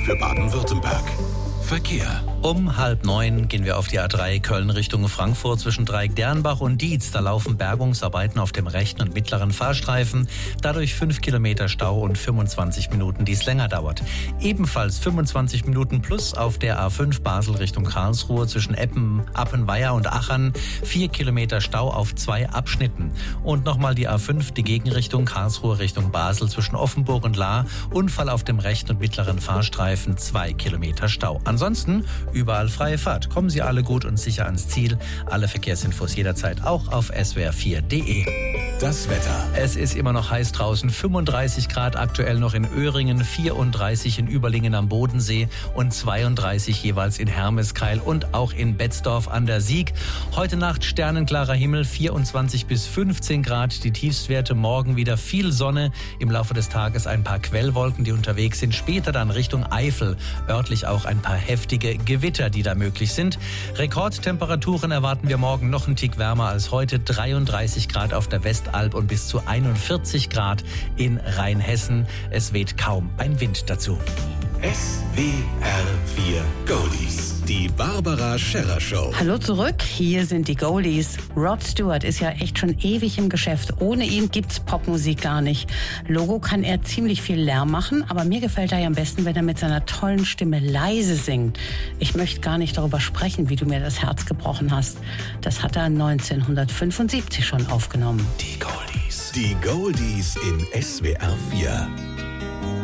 für Baden-Württemberg. Verkehr. Um 8:30 gehen wir auf die A3 Köln Richtung Frankfurt zwischen Dreieck-Dernbach und Dietz. Da laufen Bergungsarbeiten auf dem rechten und mittleren Fahrstreifen. Dadurch 5 Kilometer Stau und 25 Minuten, die es länger dauert. Ebenfalls 25 Minuten plus auf der A5 Basel Richtung Karlsruhe zwischen Eppen, Appenweier und Achern. 4 Kilometer Stau auf 2 Abschnitten. Und nochmal die A5, die Gegenrichtung Karlsruhe Richtung Basel zwischen Offenburg und Lahr. Unfall auf dem rechten und mittleren Fahrstreifen, 2 Kilometer Stau. Ansonsten überall freie Fahrt. Kommen Sie alle gut und sicher ans Ziel. Alle Verkehrsinfos jederzeit auch auf swr4.de. Das Wetter. Es ist immer noch heiß draußen. 35 Grad aktuell noch in Öhringen, 34 in Überlingen am Bodensee und 32 jeweils in Hermeskeil und auch in Betzdorf an der Sieg. Heute Nacht sternenklarer Himmel, 24 bis 15 Grad. Die Tiefstwerte morgen wieder viel Sonne. Im Laufe des Tages ein paar Quellwolken, die unterwegs sind. Später dann Richtung Eifel. Örtlich auch ein paar heftige Gewitter, die da möglich sind. Rekordtemperaturen erwarten wir morgen noch einen Tick wärmer als heute. 33 Grad auf der Westalb und bis zu 41 Grad in Rheinhessen. Es weht kaum ein Wind dazu. SWR4 Goldies. Die Barbara Scherrer Show. Hallo zurück, hier sind die Goldies. Rod Stewart ist ja echt schon ewig im Geschäft. Ohne ihn gibt's Popmusik gar nicht. Logo kann er ziemlich viel Lärm machen, aber mir gefällt er ja am besten, wenn er mit seiner tollen Stimme leise singt. Ich möchte gar nicht darüber sprechen, wie du mir das Herz gebrochen hast. Das hat er 1975 schon aufgenommen. Die Goldies. Die Goldies in SWR4.